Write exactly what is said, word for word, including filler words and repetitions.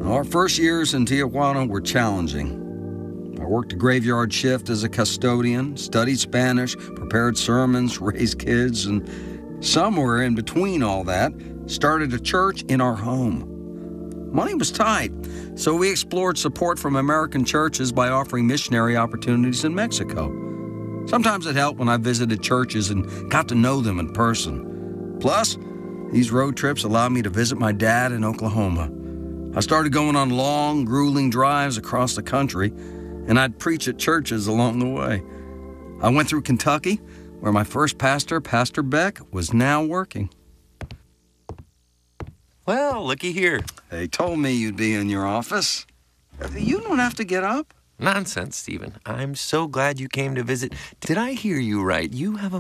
Our first years in Tijuana were challenging. I worked a graveyard shift as a custodian, studied Spanish, prepared sermons, raised kids, and somewhere in between all that, started a church in our home. Money was tight, so we explored support from American churches by offering missionary opportunities in Mexico. Sometimes it helped when I visited churches and got to know them in person. Plus, these road trips allowed me to visit my dad in Oklahoma. I started going on long, grueling drives across the country, and I'd preach at churches along the way. I went through Kentucky, where my first pastor, Pastor Beck, was now working. Well, looky here. They told me you'd be in your office. You don't have to get up. Nonsense, Stephen. I'm so glad you came to visit. Did I hear you right? You have a